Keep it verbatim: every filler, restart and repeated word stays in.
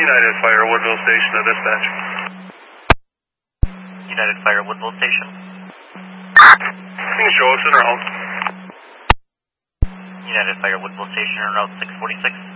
United Fire, Woodville Station to dispatch. United Fire, Woodville Station. You can show us en route. United Fire, Woodville Station en route six forty-six.